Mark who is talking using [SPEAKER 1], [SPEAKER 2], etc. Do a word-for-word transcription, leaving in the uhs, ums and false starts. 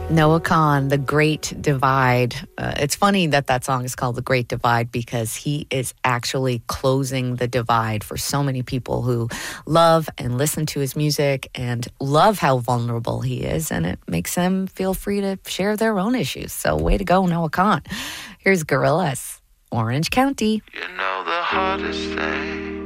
[SPEAKER 1] Noah Kahan, The Great Divide. Uh, it's funny that that song is called The Great Divide because he is actually closing the divide for so many people who love and listen to his music and love how vulnerable he is, and it makes them feel free to share their own issues. So way to go, Noah Kahan. Here's Gorillaz, Orange County.
[SPEAKER 2] You know the hardest thing